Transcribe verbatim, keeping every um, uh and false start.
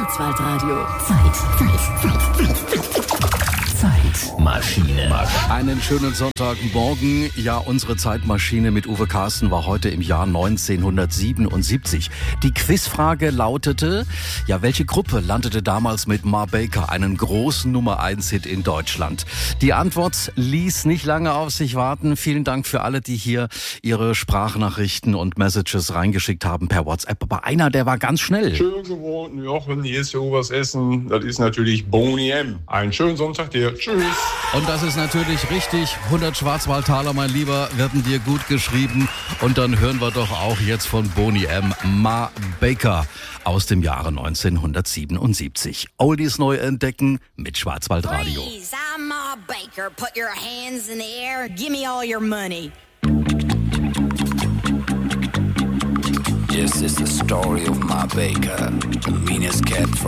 Schwarzwaldradio. Zeit, Zeit, Zeit, Zeit. Zeitmaschine. Einen schönen Sonntagmorgen. Ja, unsere Zeitmaschine mit Uwe Carsten war heute im Jahr neunzehnhundertsiebenundsiebzig. Die Quizfrage lautete, ja, welche Gruppe landete damals mit Ma Baker einen großen Nummer eins Hit in Deutschland? Die Antwort ließ nicht lange auf sich warten. Vielen Dank für alle, die hier ihre Sprachnachrichten und Messages reingeschickt haben per WhatsApp. Aber einer, der war ganz schnell. Schön gewohnten Jochen, hier ist für Obersessen. Das ist natürlich Boney M. Einen schönen Sonntag dir. Tschüss. Und das ist natürlich richtig. hundert Schwarzwaldtaler, mein Lieber, werden dir gut geschrieben. Und dann hören wir doch auch jetzt von Boney M. Ma Baker aus dem Jahre neunzehnhundertsiebenundsiebzig. Oldies neu entdecken mit Schwarzwaldradio. Please, I'm Ma Baker. Put your hands in the air. Give me all your money. This is the story of Ma Baker, the meanest cat from